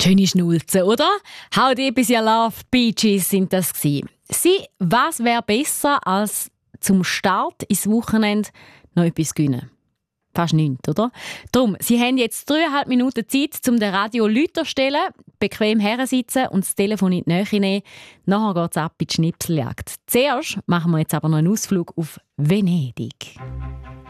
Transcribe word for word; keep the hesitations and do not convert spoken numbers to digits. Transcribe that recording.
Schöne Schnulze, oder? How Deep Is Your Love, Bee Gees sind das gewesen. Sie, was wäre besser als zum Start ins Wochenende noch etwas gönnen? Fast nichts, oder? Darum, Sie haben jetzt dreieinhalb Minuten Zeit, um den Radio Lüter zu stellen, bequem hersitzen und das Telefon in die Nähe nehmen. Nachher geht es ab in die Schnipseljagd. Zuerst machen wir jetzt aber noch einen Ausflug auf Venedig.